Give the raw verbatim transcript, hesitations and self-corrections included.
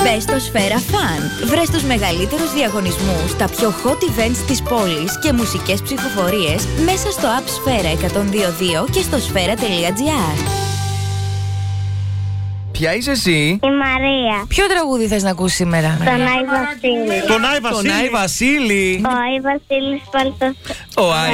Μπες στο Σφαίρα Fun. Βρες τους μεγαλύτερους διαγωνισμούς, τα πιο hot events της πόλης και μουσικές ψηφοφορίες μέσα στο app Σφαίρα εκατόν δύο δύο και στο σφαίρα τελεία τζι άρ. Ποια είσαι εσύ? Η Μαρία. Ποιο τραγούδι θες να ακούσεις σήμερα? Τον Άι Βασίλη. Τον Άι Βασίλη. Τον Άι Βασίλη. Ο Άι Βασίλης Παλτός. Ο Άι